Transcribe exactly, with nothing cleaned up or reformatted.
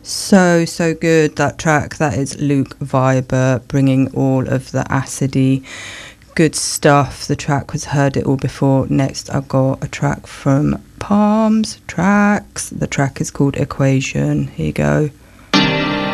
So, so good, that track. That is Luke Viber bringing all of the acidy good stuff. The track was Heard It All Before. Next, I got a track from Palms Tracks. The track is called Equation. Here you go.